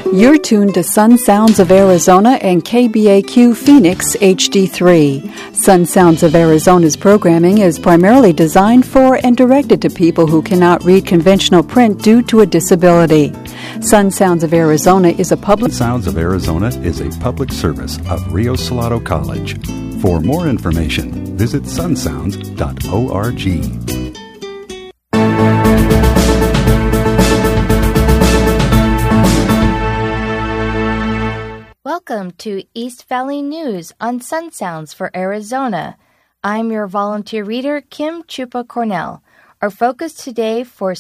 You're tuned to Sun Sounds of Arizona and KBAQ Phoenix HD3. Sun Sounds of Arizona's programming is primarily designed for and directed to people who cannot read conventional print due to a disability. Sun Sounds of Arizona is a public... Sounds of Arizona is a public service of Rio Salado College. For more information, visit sunsounds.org. Welcome to East Valley News on Sun Sounds for Arizona. I'm your volunteer reader, Kim Chupa Cornell. Our focus today for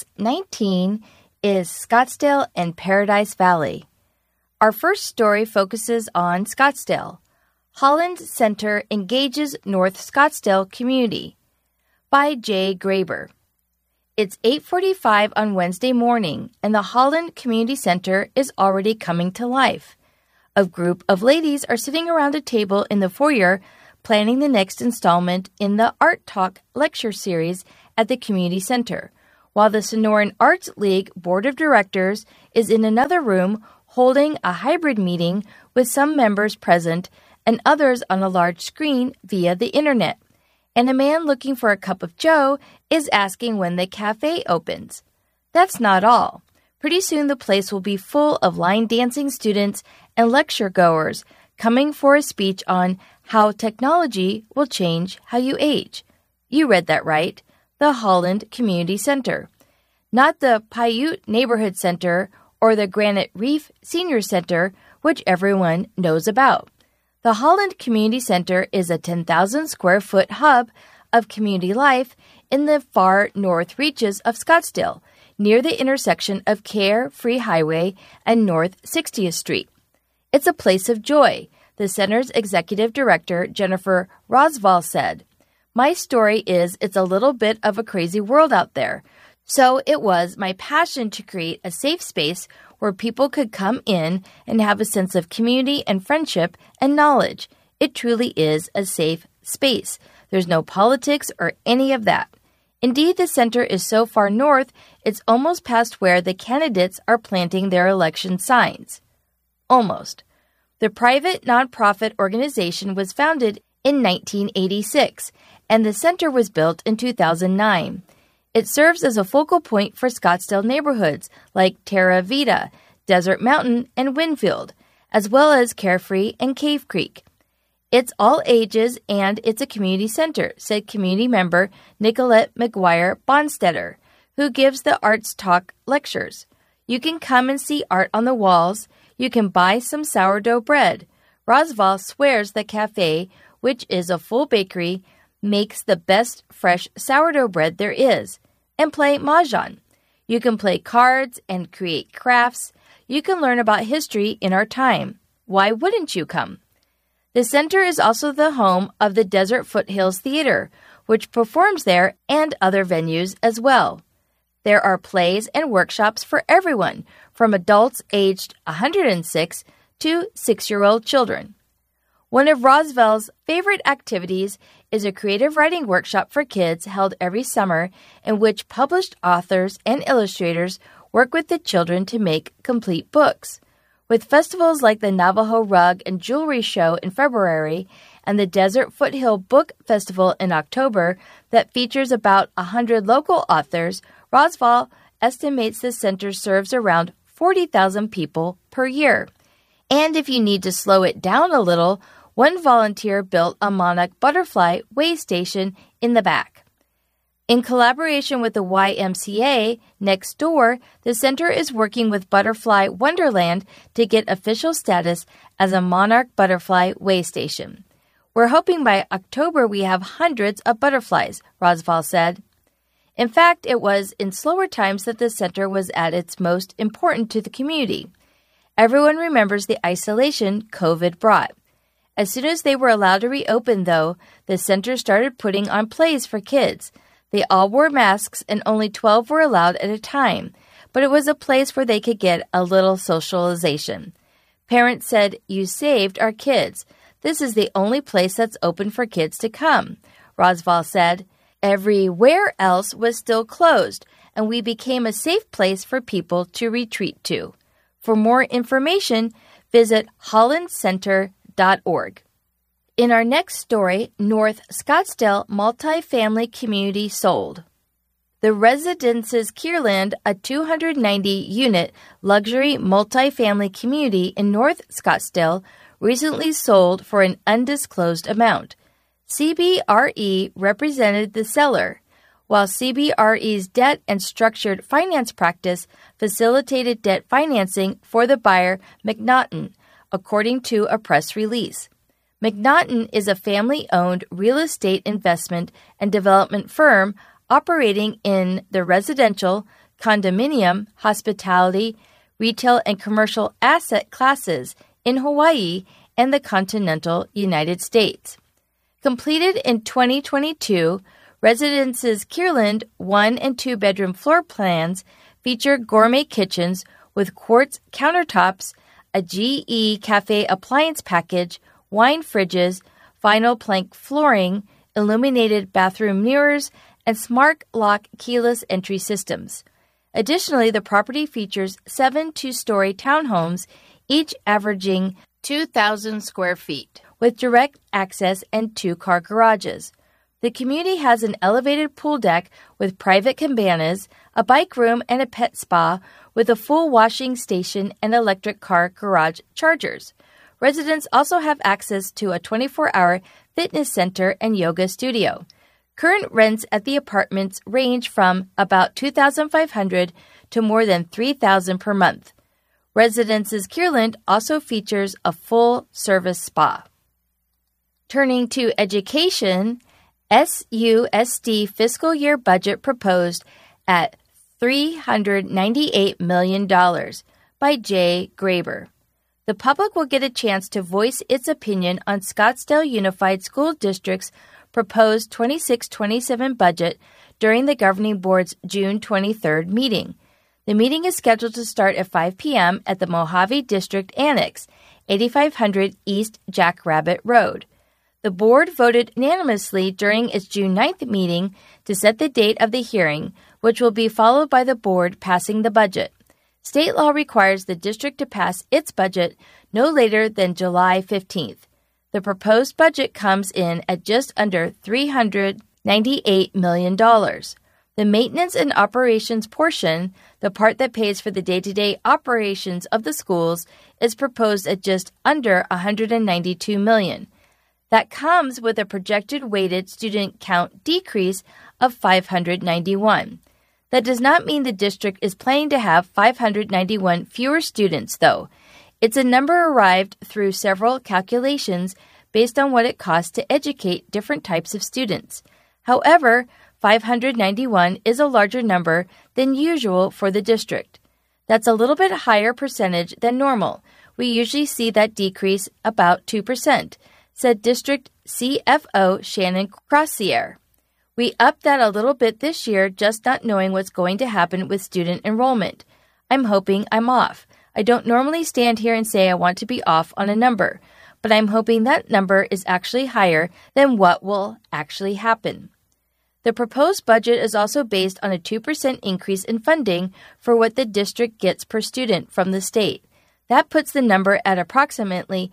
6/19 is Scottsdale and Paradise Valley. Our first story focuses on Scottsdale. Holland Center engages North Scottsdale community by Jay Graber. It's 8:45 on Wednesday morning, and the Holland Community Center is already coming to life. A group of ladies are sitting around a table in the foyer planning the next installment in the Art Talk lecture series at the community center, while the Sonoran Arts League Board of Directors is in another room holding a hybrid meeting with some members present and others on a large screen via the internet. And a man looking for a cup of joe is asking when the cafe opens. That's not all. Pretty soon the place will be full of line dancing students and lecture goers coming for a speech on how technology will change how you age. You read that right. The Holland Community Center. Not the Paiute Neighborhood Center or the Granite Reef Senior Center, which everyone knows about. The Holland Community Center is a 10,000 square foot hub of community life in the far north reaches of Scottsdale, near the intersection of Carefree Highway and North 60th Street. It's a place of joy, the center's executive director, Jennifer Rosval, said. My story is it's a little bit of a crazy world out there, so it was my passion to create a safe space where people could come in and have a sense of community and friendship and knowledge. It truly is a safe space. There's no politics or any of that. Indeed, the center is so far north, it's almost past where the candidates are planting their election signs. Almost. The private nonprofit organization was founded in 1986, and the center was built in 2009. It serves as a focal point for Scottsdale neighborhoods like Terra Vita, Desert Mountain, and Winfield, as well as Carefree and Cave Creek. It's all ages and it's a community center, said community member Nicolette McGuire Bonstetter, who gives the Arts Talk lectures. You can come and see art on the walls. You can buy some sourdough bread. Rosval swears the cafe, which is a full bakery, makes the best fresh sourdough bread there is, and play mahjong. You can play cards and create crafts. You can learn about history in our time. Why wouldn't you come? The center is also the home of the Desert Foothills Theater, which performs there and other venues as well. There are plays and workshops for everyone, from adults aged 106 to 6-year-old children. One of Roswell's favorite activities is a creative writing workshop for kids held every summer in which published authors and illustrators work with the children to make complete books. With festivals like the Navajo Rug and Jewelry Show in February and the Desert Foothill Book Festival in October that features about 100 local authors, Rosval estimates the center serves around 40,000 people per year. And if you need to slow it down a little, one volunteer built a monarch butterfly way station in the back. In collaboration with the YMCA next door, the center is working with Butterfly Wonderland to get official status as a monarch butterfly way station. We're hoping by October we have hundreds of butterflies, Rosval said. In fact, it was in slower times that the center was at its most important to the community. Everyone remembers the isolation COVID brought. As soon as they were allowed to reopen, though, the center started putting on plays for kids. They all wore masks and only 12 were allowed at a time, but it was a place where they could get a little socialization. Parents said, "You saved our kids. This is the only place that's open for kids to come," Rosval said. Everywhere else was still closed, and we became a safe place for people to retreat to. For more information, visit hollandcenter.org. In our next story, North Scottsdale Multifamily Community sold. The Residences Kierland, a 290-unit luxury multifamily community in North Scottsdale, recently sold for an undisclosed amount. CBRE represented the seller, while CBRE's debt and structured finance practice facilitated debt financing for the buyer, McNaughton, according to a press release. McNaughton is a family-owned real estate investment and development firm operating in the residential, condominium, hospitality, retail, and commercial asset classes in Hawaii and the continental United States. Completed in 2022, Residences Kierland 1- and 2-bedroom floor plans feature gourmet kitchens with quartz countertops, a GE Cafe appliance package, wine fridges, vinyl plank flooring, illuminated bathroom mirrors, and smart lock keyless entry systems. Additionally, the property features 7 two-story townhomes, each averaging 2,000 square feet, with direct access and 2-car garages. The community has an elevated pool deck with private cabanas, a bike room, and a pet spa with a full washing station and electric car garage chargers. Residents also have access to a 24-hour fitness center and yoga studio. Current rents at the apartments range from about $2,500 to more than $3,000 per month. Residences Kierland also features a full-service spa. Turning to education, SUSD fiscal year budget proposed at $398 million by Jay Graber. The public will get a chance to voice its opinion on Scottsdale Unified School District's proposed 26-27 budget during the Governing Board's June 23rd meeting. The meeting is scheduled to start at 5 p.m. at the Mojave District Annex, 8500 East Jackrabbit Road. The board voted unanimously during its June 9th meeting to set the date of the hearing, which will be followed by the board passing the budget. State law requires the district to pass its budget no later than July 15th. The proposed budget comes in at just under $398 million. The maintenance and operations portion, the part that pays for the day-to-day operations of the schools, is proposed at just under $192 million. That comes with a projected weighted student count decrease of 591. That does not mean the district is planning to have 591 fewer students, though. It's a number arrived through several calculations based on what it costs to educate different types of students. However, 591 is a larger number than usual for the district. That's a little bit higher percentage than normal. We usually see that decrease about 2%, said District CFO Shannon Crossier. We upped that a little bit this year, just not knowing what's going to happen with student enrollment. I'm hoping I'm off. I don't normally stand here and say I want to be off on a number, but I'm hoping that number is actually higher than what will actually happen. The proposed budget is also based on a 2% increase in funding for what the district gets per student from the state. That puts the number at approximately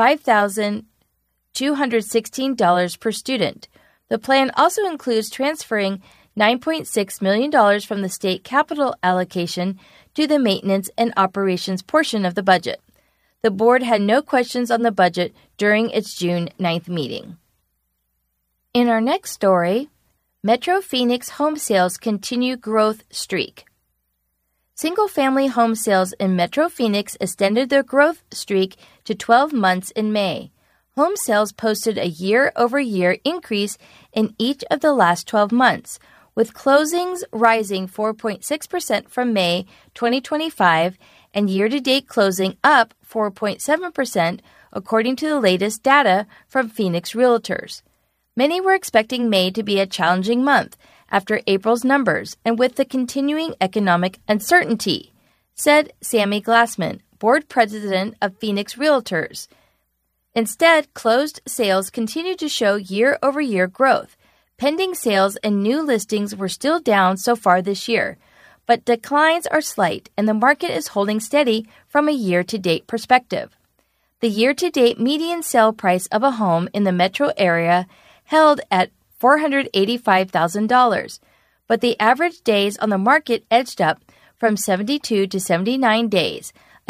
$5,216 per student. The plan also includes transferring $9.6 million from the state capital allocation to the maintenance and operations portion of the budget. The board had no questions on the budget during its June 9th meeting. In our next story, Metro Phoenix home sales continue growth streak. Single-family home sales in Metro Phoenix extended their growth streak to 12 months in May. Home sales posted a year-over-year increase in each of the last 12 months, with closings rising 4.6% from May 2025 and year-to-date closing up 4.7%, according to the latest data from Phoenix Realtors. Many were expecting May to be a challenging month after April's numbers and with the continuing economic uncertainty, said Sammy Glassman, board president of Phoenix Realtors. Instead, closed sales continued to show year-over-year growth. Pending sales and new listings were still down so far this year, but declines are slight and the market is holding steady from a year-to-date perspective. The year-to-date median sale price of a home in the metro area held at $485,000, but the average days on the market edged up from 72 to 79 days, a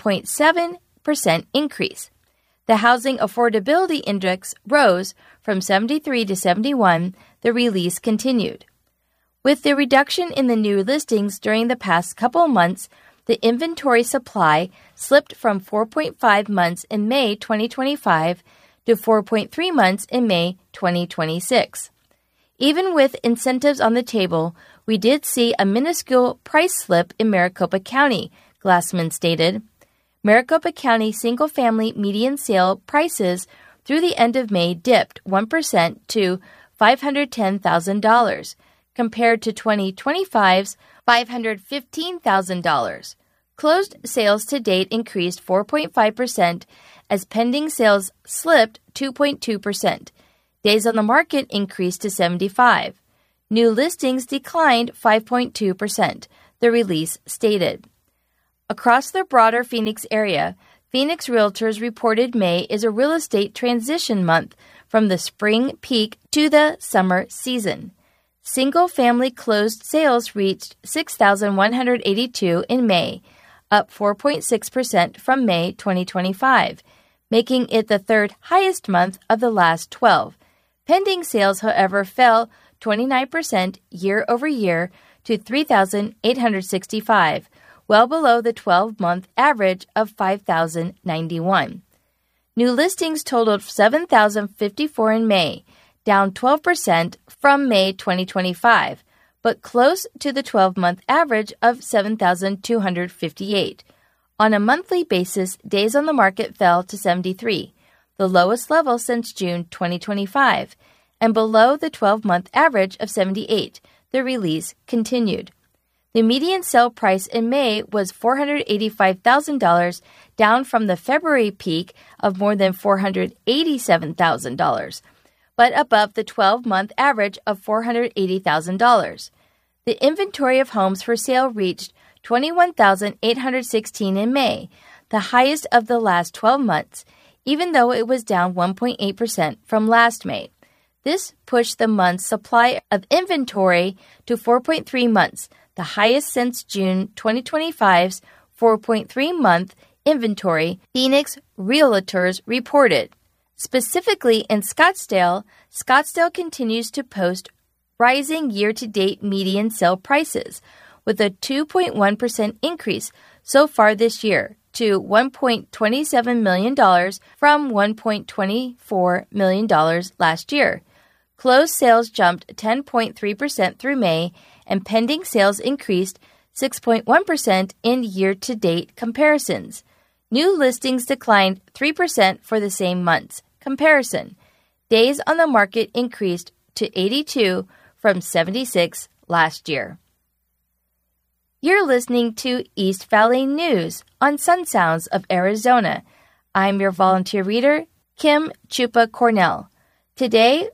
9.7% increase. The Housing Affordability Index rose from 73 to 71, the release continued. With the reduction in the new listings during the past couple months, the inventory supply slipped from 4.5 months in May 2025 to 4.3 months in May 2026. Even with incentives on the table, we did see a minuscule price slip in Maricopa County, Glassman stated. Maricopa County single-family median sale prices through the end of May dipped 1% to $510,000, compared to 2025's $515,000. Closed sales to date increased 4.5% as pending sales slipped 2.2%. Days on the market increased to 75. New listings declined 5.2%, the release stated. Across the broader Phoenix area, Phoenix Realtors reported May is a real estate transition month from the spring peak to the summer season. Single-family closed sales reached 6,182 in May, up 4.6% from May 2025, making it the third highest month of the last 12. Pending sales, however, fell 29% year-over-year to 3,865, well below the 12-month average of 5,091. New listings totaled 7,054 in May, down 12% from May 2025, but close to the 12-month average of 7,258. On a monthly basis, days on the market fell to 73, the lowest level since June 2025, and below the 12-month average of 78, the release continued. The median sale price in May was $485,000, down from the February peak of more than $487,000, but above the 12-month average of $480,000. The inventory of homes for sale reached 21,816 in May, the highest of the last 12 months, even though it was down 1.8% from last May. This pushed the month's supply of inventory to 4.3 months, the highest since June 2025's 4.3-month inventory, Phoenix Realtors reported. Specifically in Scottsdale, Scottsdale continues to post rising year-to-date median sale prices, with a 2.1% increase so far this year to $1.27 million from $1.24 million last year. Closed sales jumped 10.3% through May, and pending sales increased 6.1% in year-to-date comparisons. New listings declined 3% for the same month's comparison. Days on the market increased to 82 from 76 last year. You're listening to East Valley News on Sun Sounds of Arizona. I'm your volunteer reader, Kim Chupa Cornell. Today,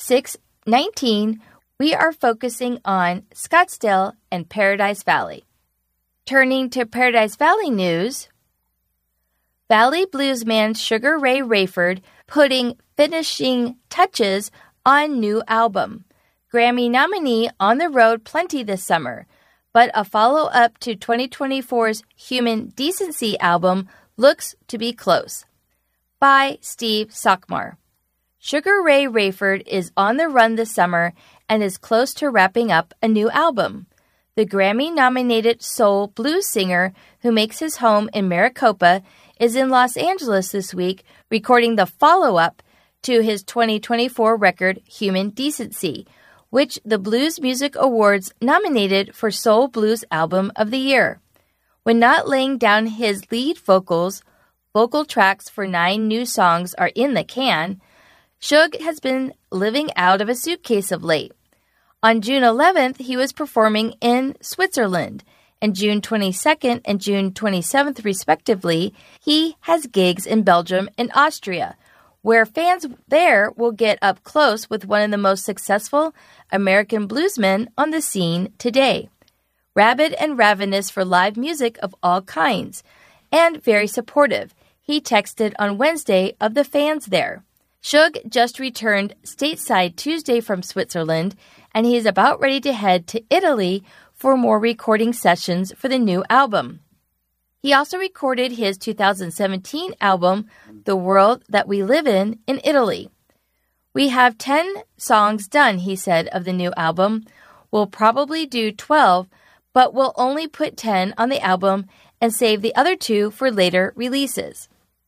6/19, we are focusing on Scottsdale and Paradise Valley. Turning to Paradise Valley news, Valley bluesman Sugar Ray Rayford putting finishing touches on new album. Grammy nominee on the road plenty this summer, but a follow-up to 2024's Human Decency album looks to be close. By Steve Sockmar. Sugar Ray Rayford is on the run this summer and is close to wrapping up a new album. The Grammy-nominated soul blues singer who makes his home in Maricopa is in Los Angeles this week recording the follow-up to his 2024 record Human Decency, which the Blues Music Awards nominated for Soul Blues Album of the Year. When not laying down his lead vocals, vocal tracks for 9 new songs are in the can, Shug has been living out of a suitcase of late. On June 11th, he was performing in Switzerland, and June 22nd and June 27th, respectively, he has gigs in Belgium and Austria, where fans there will get up close with one of the most successful American bluesmen on the scene today. rabid and ravenous for live music of all kinds, and very supportive. He texted on Wednesday of the fans there. Shug just returned stateside Tuesday from Switzerland, and he is about ready to head to Italy for more recording sessions for the new album. He also recorded his 2017 album, The World That We Live in Italy. "We have 10 songs done," he said of the new album. "We'll probably do 12, but we'll only put 10 on the album and save the other 2 for later releases."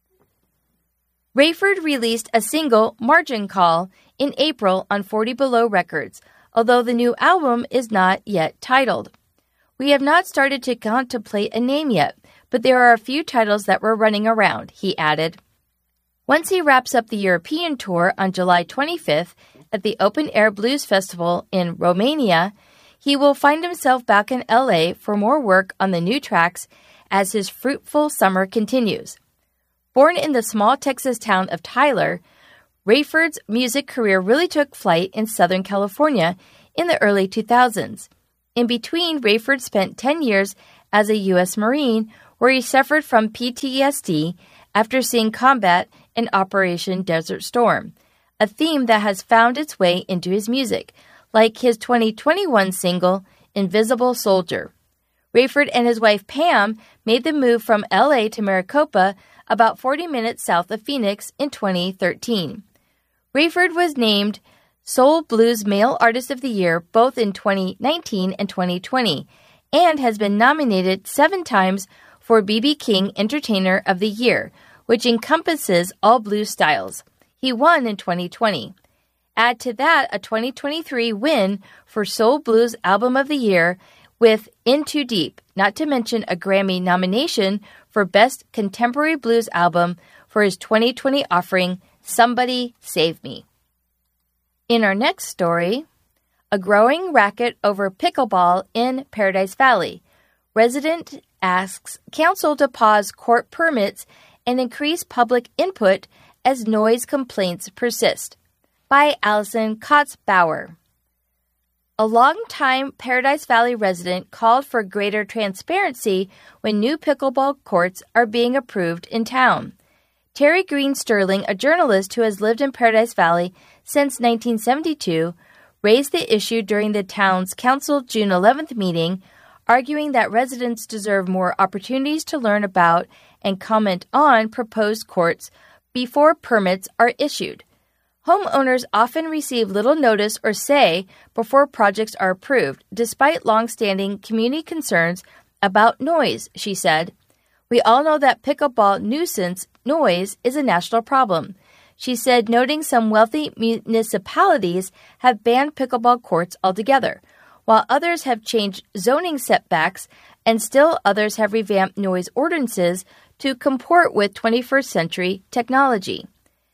Rayford released a single, Margin Call, in April on 40 Below Records, although the new album is not yet titled. "We have not started to contemplate a name yet, but there are a few titles that were running around," he added. Once he wraps up the European tour on July 25th at the Open Air Blues Festival in Romania, he will find himself back in LA for more work on the new tracks as his fruitful summer continues. Born in the small Texas town of Tyler, Rayford's music career really took flight in Southern California in the early 2000s. In between, Rayford spent 10 years as a U.S. Marine, where he suffered from PTSD after seeing combat in Operation Desert Storm, a theme that has found its way into his music, like his 2021 single, Invisible Soldier. Rayford and his wife Pam made the move from LA to Maricopa, about 40 minutes south of Phoenix, in 2013. Rayford was named Soul Blues Male Artist of the Year both in 2019 and 2020, and has been nominated 7 times for B.B. King Entertainer of the Year, which encompasses all blues styles. He won in 2020. Add to that a 2023 win for Soul Blues Album of the Year with In Too Deep, not to mention a Grammy nomination for Best Contemporary Blues Album for his 2020 offering, Somebody Save Me. In our next story, a growing racket over pickleball in Paradise Valley. Resident asks council to pause court permits and increase public input as noise complaints persist. By Allison Kotz-Bauer. A longtime Paradise Valley resident called for greater transparency when new pickleball courts are being approved in town. Terry Green Sterling, a journalist who has lived in Paradise Valley since 1972, raised the issue during the town's council June 11th meeting, arguing that residents deserve more opportunities to learn about and comment on proposed courts before permits are issued. Homeowners often receive little notice or say before projects are approved, despite long-standing community concerns about noise, she said. We all know that pickleball nuisance noise is a national problem, she said, noting some wealthy municipalities have banned pickleball courts altogether, while others have changed zoning setbacks and still others have revamped noise ordinances to comport with 21st century technology.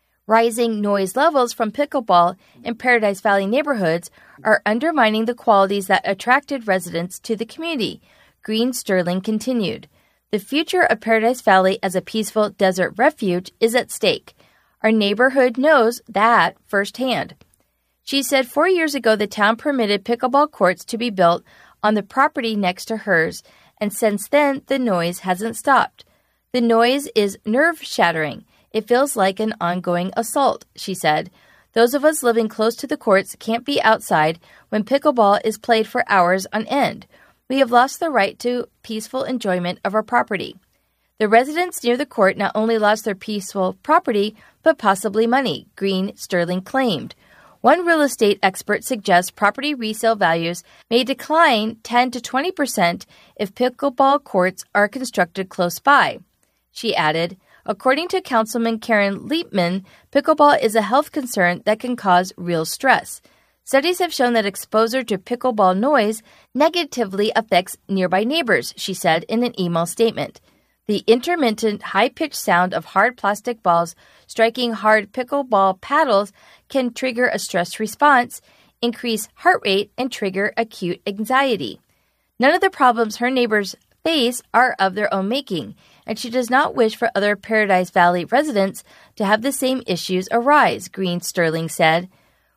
Rising noise levels from pickleball in Paradise Valley neighborhoods are undermining the qualities that attracted residents to the community, Green Sterling continued. The future of Paradise Valley as a peaceful desert refuge is at stake. Our neighborhood knows that firsthand. She said 4 years ago the town permitted pickleball courts to be built on the property next to hers, and since then the noise hasn't stopped. The noise is nerve-shattering. It feels like an ongoing assault, she said. Those of us living close to the courts can't be outside when pickleball is played for hours on end. We have lost the right to peaceful enjoyment of our property. The residents near the court not only lost their peaceful property, but possibly money, Green Sterling claimed. One real estate expert suggests property resale values may decline 10 to 20% if pickleball courts are constructed close by. She added, according to Councilman Karen Liepman, pickleball is a health concern that can cause real stress. Studies have shown that exposure to pickleball noise negatively affects nearby neighbors, she said in an email statement. The intermittent, high-pitched sound of hard plastic balls striking hard pickleball paddles can trigger a stress response, increase heart rate, and trigger acute anxiety. None of the problems her neighbors face are of their own making, and she does not wish for other Paradise Valley residents to have the same issues arise, Green Sterling said.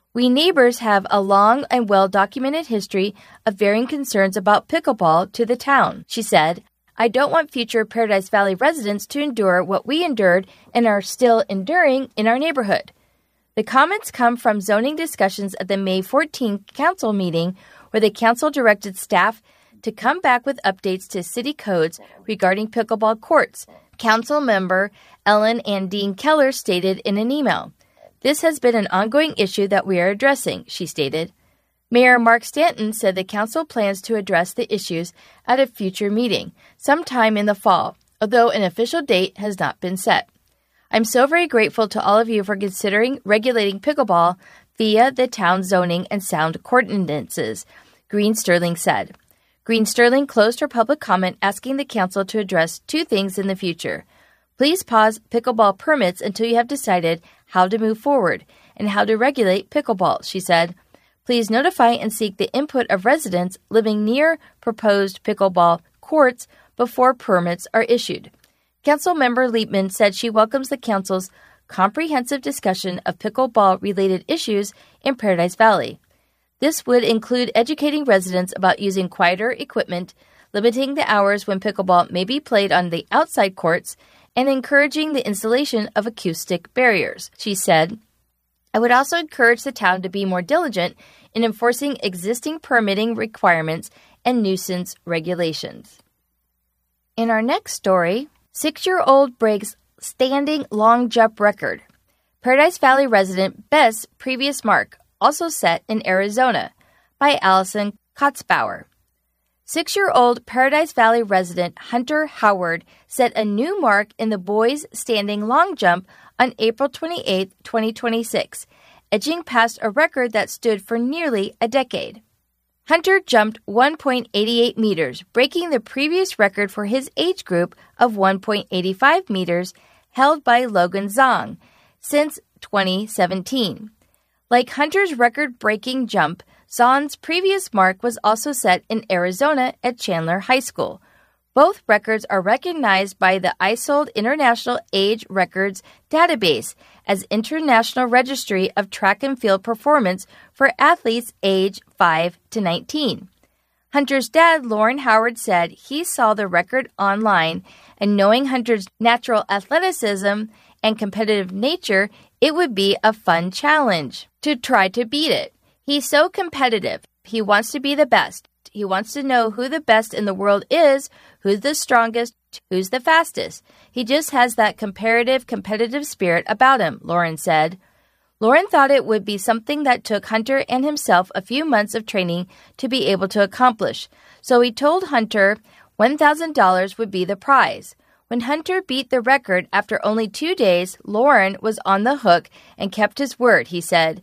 We neighbors have a long and well-documented history of varying concerns about pickleball to the town, she said. I don't want future Paradise Valley residents to endure what we endured and are still enduring in our neighborhood. The comments come from zoning discussions at the May 14th council meeting, where the council directed staff to come back with updates to city codes regarding pickleball courts. Council member Ellen Ann Dean Keller stated in an email. This has been an ongoing issue that we are addressing, she stated. Mayor Mark Stanton said the council plans to address the issues at a future meeting, sometime in the fall, although an official date has not been set. I'm so very grateful to all of you for considering regulating pickleball via the town zoning and sound ordinances, Green Sterling said. Green Sterling closed her public comment asking the council to address two things in the future. Please pause pickleball permits until you have decided how to move forward and how to regulate pickleball, she said. Please notify and seek the input of residents living near proposed pickleball courts before permits are issued. Councilmember Liebman said she welcomes the council's comprehensive discussion of pickleball-related issues in Paradise Valley. This would include educating residents about using quieter equipment, limiting the hours when pickleball may be played on the outside courts, and encouraging the installation of acoustic barriers, she said. I would also encourage the town to be more diligent in enforcing existing permitting requirements and nuisance regulations. In our next story, 6-year-old breaks standing long jump record. Paradise Valley resident Beth's previous mark also set in Arizona by Allison Kotzbauer. 6-year-old Paradise Valley resident Hunter Howard set a new mark in the boys' standing long jump on April 28, 2026, edging past a record that stood for nearly a decade. Hunter jumped 1.88 meters, breaking the previous record for his age group of 1.85 meters held by Logan Zhang since 2017. Like Hunter's record-breaking jump, Zahn's previous mark was also set in Arizona at Chandler High School. Both records are recognized by the ISOLD International Age Records Database as International Registry of Track and Field Performance for athletes age 5 to 19. Hunter's dad, Lauren Howard, said he saw the record online, and knowing Hunter's natural athleticism and competitive nature, it would be a fun challenge to try to beat it. He's so competitive. He wants to be the best. He wants to know who the best in the world is, who's the strongest, who's the fastest. He just has that competitive spirit about him, Lauren said. Lauren thought it would be something that took Hunter and himself a few months of training to be able to accomplish, so he told Hunter $1,000 would be the prize. When Hunter beat the record after only 2 days, Lauren was on the hook and kept his word, he said.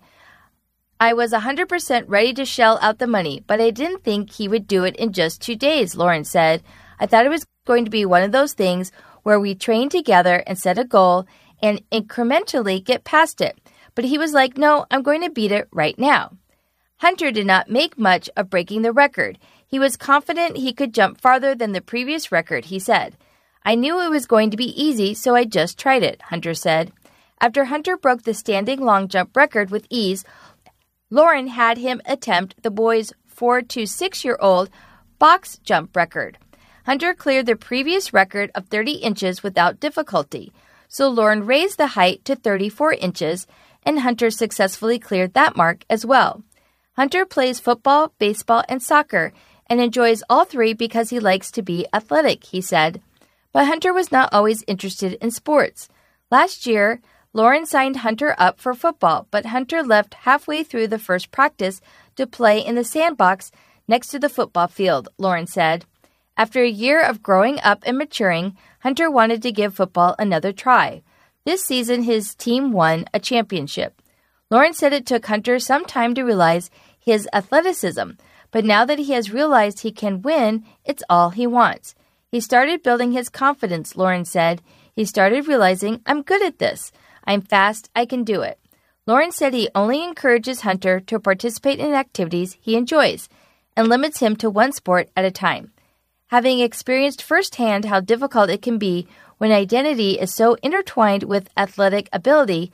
I was 100% ready to shell out the money, but I didn't think he would do it in just 2 days, Lauren said. I thought it was going to be one of those things where we train together and set a goal and incrementally get past it. But he was like, no, I'm going to beat it right now. Hunter did not make much of breaking the record. He was confident he could jump farther than the previous record, he said. I knew it was going to be easy, so I just tried it, Hunter said. After Hunter broke the standing long jump record with ease, Lauren had him attempt the boys' 4 to 6-year-old box jump record. Hunter cleared the previous record of 30 inches without difficulty, so Lauren raised the height to 34 inches, and Hunter successfully cleared that mark as well. Hunter plays football, baseball, and soccer, and enjoys all three because he likes to be athletic, he said. But Hunter was not always interested in sports. Last year, Lauren signed Hunter up for football, but Hunter left halfway through the first practice to play in the sandbox next to the football field, Lauren said. After a year of growing up and maturing, Hunter wanted to give football another try. This season, his team won a championship. Lauren said it took Hunter some time to realize his athleticism, but now that he has realized he can win, it's all he wants. He started building his confidence, Lauren said. He started realizing, I'm good at this. I'm fast, I can do it. Lauren said he only encourages Hunter to participate in activities he enjoys and limits him to one sport at a time. Having experienced firsthand how difficult it can be when identity is so intertwined with athletic ability,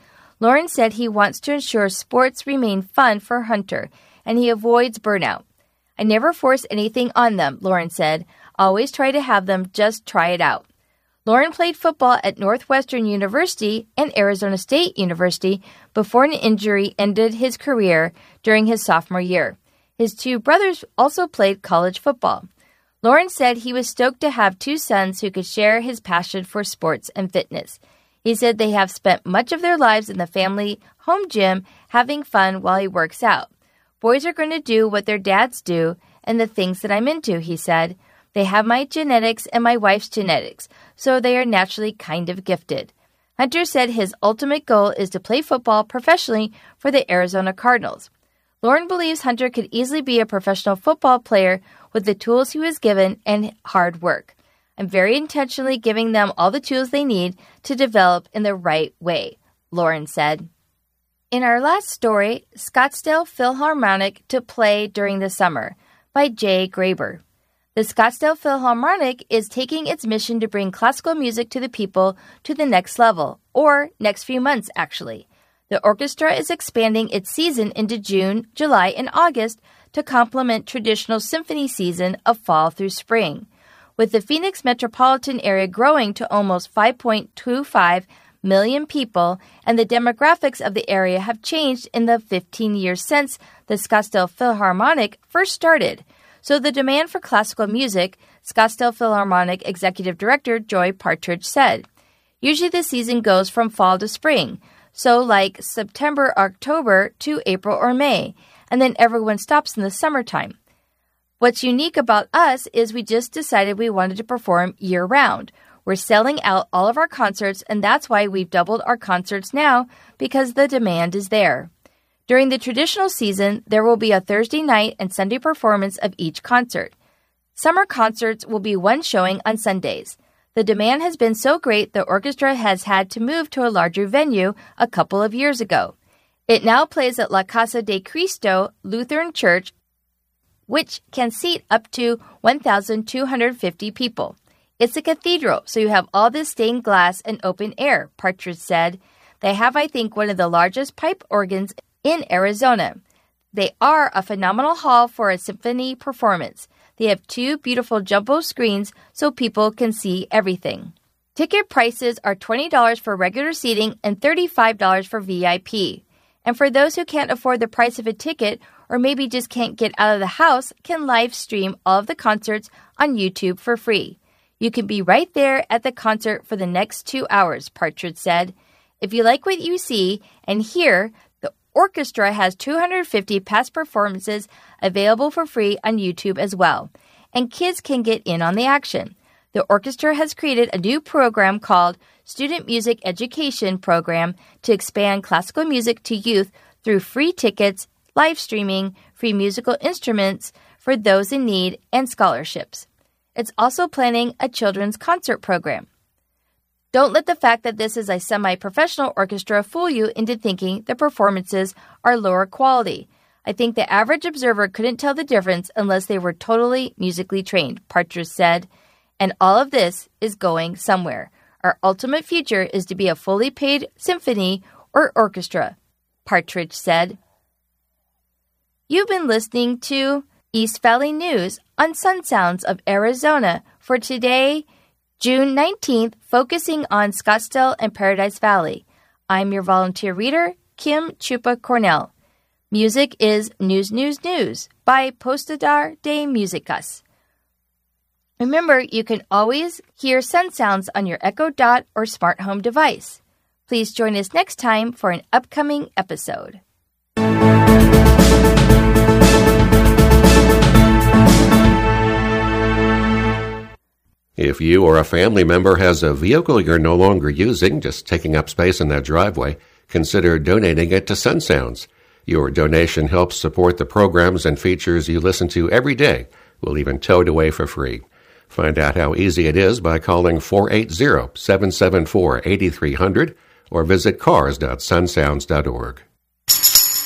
Lauren said he wants to ensure sports remain fun for Hunter, and he avoids burnout. I never force anything on them, Lauren said. Always try to have them just try it out. Lauren played football at Northwestern University and Arizona State University before an injury ended his career during his sophomore year. His two brothers also played college football. Lauren said he was stoked to have two sons who could share his passion for sports and fitness. He said they have spent much of their lives in the family home gym having fun while he works out. Boys are going to do what their dads do and the things that I'm into, he said. They have my genetics and my wife's genetics, so they are naturally kind of gifted. Hunter said his ultimate goal is to play football professionally for the Arizona Cardinals. Lauren believes Hunter could easily be a professional football player with the tools he was given and hard work. I'm very intentionally giving them all the tools they need to develop in the right way, Lauren said. In our last story, Scottsdale Philharmonic to Play During the Summer by Jay Graber. The Scottsdale Philharmonic is taking its mission to bring classical music to the people to the next level, or next few months, actually. The orchestra is expanding its season into June, July, and August to complement traditional symphony season of fall through spring. With the Phoenix metropolitan area growing to almost 5.25 million people, and the demographics of the area have changed in the 15 years since the Scottsdale Philharmonic first started. So the demand for classical music, Scottsdale Philharmonic Executive Director Joy Partridge said. Usually the season goes from fall to spring, so like September, October to April or May, and then everyone stops in the summertime. What's unique about us is we just decided we wanted to perform year-round. We're selling out all of our concerts, and that's why we've doubled our concerts now, because the demand is there. During the traditional season, there will be a Thursday night and Sunday performance of each concert. Summer concerts will be one showing on Sundays. The demand has been so great the orchestra has had to move to a larger venue a couple of years ago. It now plays at La Casa de Cristo Lutheran Church, which can seat up to 1,250 people. It's a cathedral, so you have all this stained glass and open air, Partridge said. They have, I think, one of the largest pipe organs in Arizona. They are a phenomenal hall for a symphony performance. They have two beautiful jumbo screens so people can see everything. Ticket prices are $20 for regular seating and $35 for VIP. And for those who can't afford the price of a ticket or maybe just can't get out of the house, can live stream all of the concerts on YouTube for free. You can be right there at the concert for the next 2 hours, Partridge said. If you like what you see and hear, the orchestra has 250 past performances available for free on YouTube as well, and kids can get in on the action. The orchestra has created a new program called Student Music Education Program to expand classical music to youth through free tickets, live streaming, free musical instruments for those in need, and scholarships. It's also planning a children's concert program. Don't let the fact that this is a semi-professional orchestra fool you into thinking the performances are lower quality. I think the average observer couldn't tell the difference unless they were totally musically trained, Partridge said. And all of this is going somewhere. Our ultimate future is to be a fully paid symphony or orchestra, Partridge said. You've been listening to East Valley News on Sun Sounds of Arizona for today, June 19th, focusing on Scottsdale and Paradise Valley. I'm your volunteer reader, Kim Chupa Cornell. Music is News, News, News by Postador de Musicas. Remember, you can always hear Sun Sounds on your Echo Dot or smart home device. Please join us next time for an upcoming episode. If you or a family member has a vehicle you're no longer using, just taking up space in that driveway, consider donating it to Sun Sounds. Your donation helps support the programs and features you listen to every day. We'll even tow it away for free. Find out how easy it is by calling 480-774-8300 or visit cars.sunsounds.org.